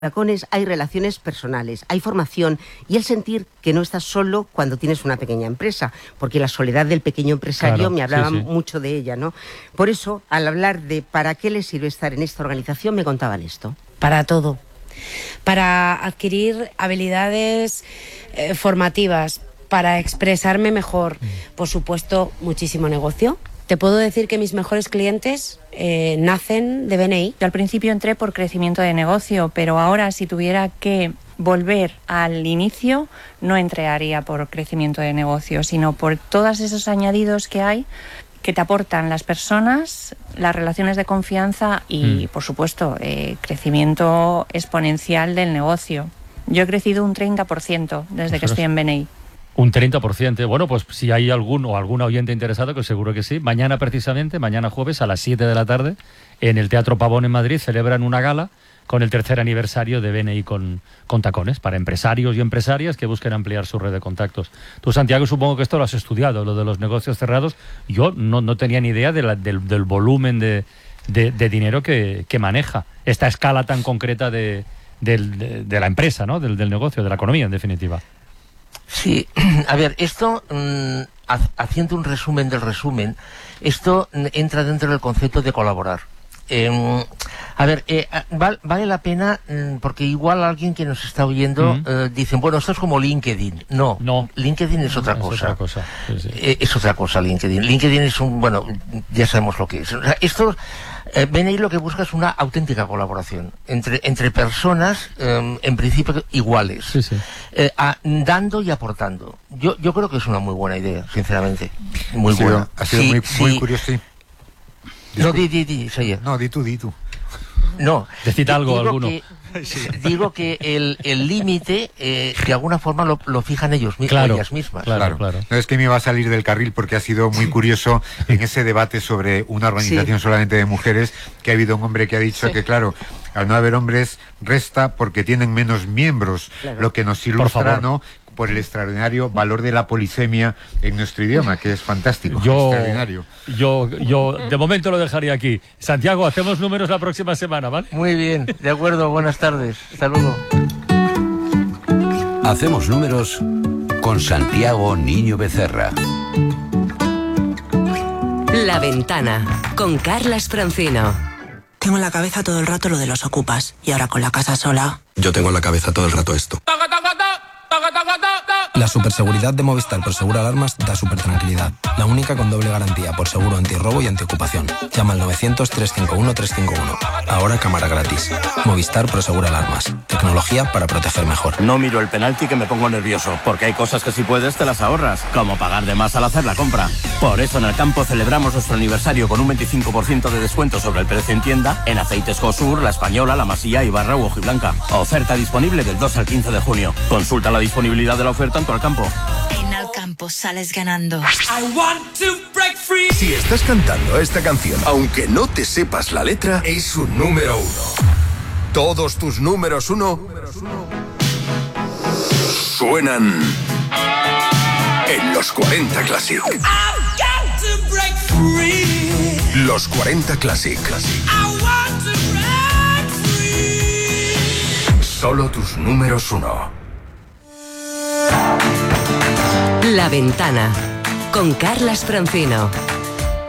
tacones hay relaciones personales, hay formación y el sentir que no estás solo cuando tienes una pequeña empresa, porque la soledad del pequeño empresario, claro, me hablaban mucho de ella, ¿no? Por eso, al hablar de para qué les sirve estar en esta organización, me contaban esto. Para todo. Para adquirir habilidades formativas, para expresarme mejor, por supuesto, muchísimo negocio. Te puedo decir que mis mejores clientes nacen de BNI. Yo al principio entré por crecimiento de negocio, pero ahora si tuviera que volver al inicio, no entraría por crecimiento de negocio, sino por todos esos añadidos que hay que te aportan las personas, las relaciones de confianza y, por supuesto, crecimiento exponencial del negocio. Yo he crecido un 30% desde que estoy en BNI. Un 30%. Bueno, pues si hay algún o alguna oyente interesado, que seguro que sí, mañana precisamente, mañana jueves a las 7 de la tarde, en el Teatro Pavón en Madrid, celebran una gala con el tercer aniversario de BNI con tacones, para empresarios y empresarias que busquen ampliar su red de contactos. Tú, Santiago, supongo que esto lo has estudiado, lo de los negocios cerrados. Yo no tenía ni idea del volumen de dinero que maneja esta escala tan concreta de la empresa, ¿no? Del negocio, de la economía, en definitiva. Sí, a ver, esto, haciendo un resumen del resumen, esto entra dentro del concepto de colaborar. Vale la pena, porque igual alguien que nos está oyendo dicen, bueno, esto es como LinkedIn. No, LinkedIn es otra cosa. Es otra cosa, sí. Es otra cosa LinkedIn. LinkedIn es bueno, ya sabemos lo que es. O sea, esto, BNI lo que busca es una auténtica colaboración entre personas, en principio iguales, dando y aportando. Yo creo que es una muy buena idea, sinceramente. Muy buena. Ha sido muy curioso, sí. No, Seiya. No, di tú. No. Decid algo, alguno. Digo que el límite, de alguna forma, lo fijan ellas mismas. Claro. No es que me iba a salir del carril porque ha sido muy curioso en ese debate sobre una organización solamente de mujeres, que ha habido un hombre que ha dicho que, claro, al no haber hombres resta porque tienen menos miembros, lo que nos ilustra, ¿no?, por el extraordinario valor de la polisemia en nuestro idioma, que es fantástico, extraordinario. Yo de momento lo dejaría aquí. Santiago, hacemos números la próxima semana, ¿vale? Muy bien, de acuerdo, buenas tardes, hasta luego. Hacemos números con Santiago Niño Becerra. La Ventana, con Carlas Francino. Tengo en la cabeza todo el rato lo de los ocupas, y ahora con la casa sola. Yo tengo en la cabeza todo el rato esto. La superseguridad de Movistar por Seguro Alarmas da supertranquilidad. La única con doble garantía por seguro antirrobo y antiocupación. Llama al 900-351-351. Ahora cámara gratis. Movistar por Seguro Alarmas. Tecnología para proteger mejor. No miro el penalti que me pongo nervioso, porque hay cosas que si puedes te las ahorras, como pagar de más al hacer la compra. Por eso en Alcampo celebramos nuestro aniversario con un 25% de descuento sobre el precio en tienda en aceites Josur, La Española, La Masía, Ibarra u Hojiblanca. Oferta disponible del 2 al 15 de junio. Consulta la disponibilidad de la oferta en tu Alcampo. En Alcampo sales ganando. Si estás cantando esta canción, aunque no te sepas la letra, es un número 1. Todos tus números 1 suenan en los 40 Classic. Los 40 Classic. Solo tus números 1. La Ventana, con Carlas Francino.